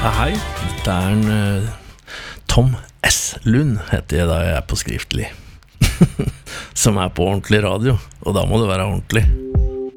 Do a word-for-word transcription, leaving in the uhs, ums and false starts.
Hei, det er en uh, Tom S. Lund heter jeg da jeg er på skriftlig. Som er på ordentlig radio, og da må det være ordentlig.